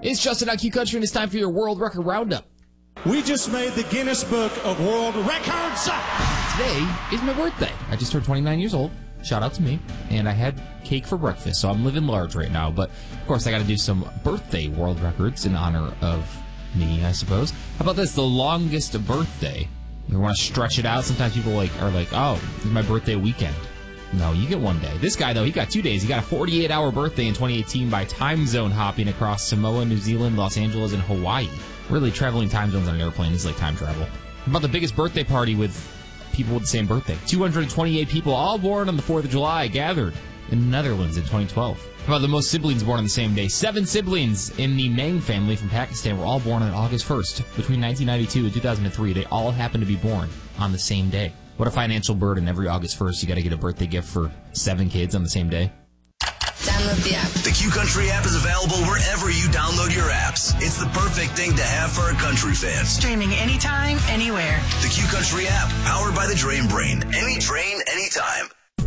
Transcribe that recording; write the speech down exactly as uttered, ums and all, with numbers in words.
It's Justin on Q Country, and it's time for your World Record Roundup. We just made the Guinness Book of World Records. Today is my birthday. I just turned twenty-nine years old. Shout out to me. And I had cake for breakfast, so I'm living large right now. But, of course, I got to do some birthday world records in honor of me, I suppose. How about this? The longest birthday. You want to stretch it out? Sometimes people like are like, oh, it's my birthday weekend. No, you get one day. This guy, though, he got two days. He got a forty-eight hour birthday in twenty eighteen by time zone hopping across Samoa, New Zealand, Los Angeles, and Hawaii. Really, traveling time zones on an airplane is like time travel. How about the biggest birthday party with people with the same birthday? two hundred twenty-eight people, all born on the fourth of July, gathered in the Netherlands in twenty twelve. How about the most siblings born on the same day? Seven siblings in the Meng family from Pakistan were all born on August first. Between nineteen ninety-two and two thousand three, they all happened to be born on the same day. What a financial burden. Every August first, you got to get a birthday gift for seven kids on the same day. Download the app. The Q Country app is available wherever you download your apps. It's the perfect thing to have for a country fan. Streaming anytime, anywhere. The Q Country app, powered by the Drain Brain. Any train, anytime.